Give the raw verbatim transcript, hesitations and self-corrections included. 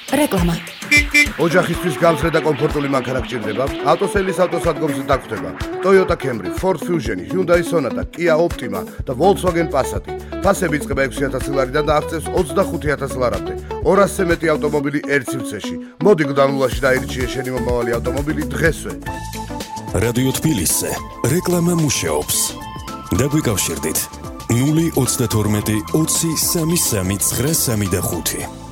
რეკლამა. ოჯახისთვის გამსრე და კომფორტული მანქანა გჭირდება? ავტოსელის ავტოსადგომზე დაგხვდება. Toyota Camry, Ford Fusion, Hyundai Sonata, Kia Optima და Volkswagen Passat. ფასები იწყება ექვსი ათასი ლარიდან და აღწევს ოცდახუთი ათასი ლარამდე. ორასზე მეტი ავტომობილი ერთ სივრცეში. მოდი გდანულაში დაირჩიე შენი მომავალი ავტომობილი დღესვე. რადიო თბილისზე რეკლამა მუშაობს. დაგვიკავშირდით ნული ოცდათორმეტი ოცი სამი სამი ცხრა სამი და ხუთი.